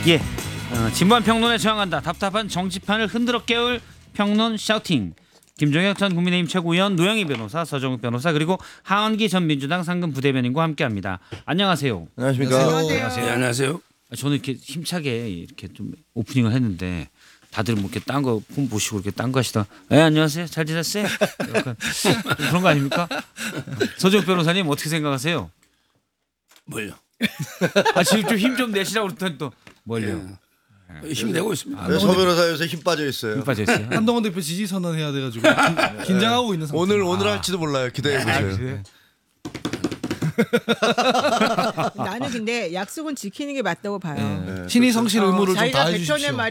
예, 진보한 평론에 저항한다. 답답한 정치판을 흔들어 깨울 평론 샤우팅. 김종혁 전 국민의힘 최고위원, 노영희 변호사, 서정욱 변호사, 그리고 하원기 전 민주당 상근 부대변인과 함께합니다. 안녕하세요. 안녕하십니까. 안녕하세요. 네, 안녕하세요. 저는 이렇게 힘차게 이렇게 좀 오프닝을 했는데 다들 뭐 이렇게 딴 거 폰 보시고 이렇게 딴 거 하시다. 안녕하세요. 잘 지냈어요? 약간 그런 거 아닙니까? 서정욱 변호사님 어떻게 생각하세요? 뭘요? 지금 좀 힘 좀 내시라고 그랬더니 또 뭘요? 힘내고 있습니다. 네, 서 변호사 요새 힘 빠져 있어요. 힘 빠져 있어요. 한동훈 대표 지지 선언해야 돼가지고 긴장하고 있는 상태. 오늘 할지도 몰라요. 기대해 보세요. 나는 근데 약속은 지키는 게 맞다고 봐요. 신의 성실 의무를 좀 자기가 다해 뱉어낸 주십시오.